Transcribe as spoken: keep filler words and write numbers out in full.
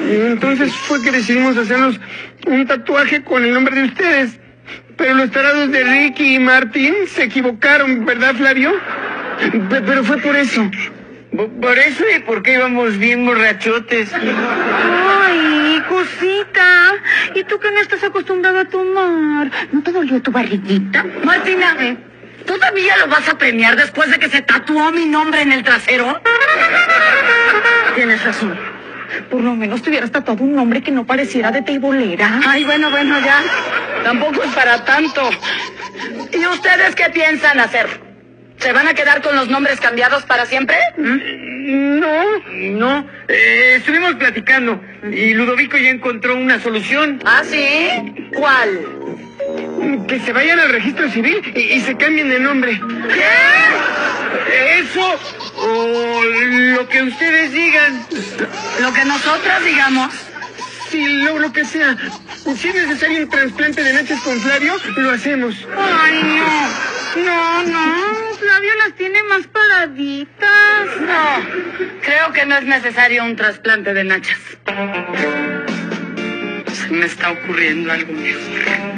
Entonces fue que decidimos hacernos un tatuaje con el nombre de ustedes. Pero los tarados de Ricky y Martín se equivocaron, ¿verdad, Flavio? Pero fue por eso. Por eso y porque íbamos bien borrachotes. Ay, cosita. ¿Y tú que no estás acostumbrada a tomar? ¿No te dolió tu barriguita? Martina, ¿todavía lo vas a premiar después de que se tatuó mi nombre en el trasero? Tienes razón. Por lo menos te hubieras tatuado un nombre que no pareciera de teibolera. Ay, bueno, bueno, ya. Tampoco es para tanto. ¿Y ustedes qué piensan hacer? ¿Se van a quedar con los nombres cambiados para siempre? No, no. Eh, estuvimos platicando y Ludovico ya encontró una solución. ¿Ah, sí? ¿Cuál? Que se vayan al registro civil y, y se cambien de nombre. ¿Qué? Eso o lo que ustedes digan. Lo que nosotras digamos. Sí, lo, lo que sea. Si es necesario un trasplante de nachas con Flavio, lo hacemos. Ay, no. No, no. Flavio las tiene más paraditas. No, creo que no es necesario un trasplante de nachas. Se me está ocurriendo algo mejor.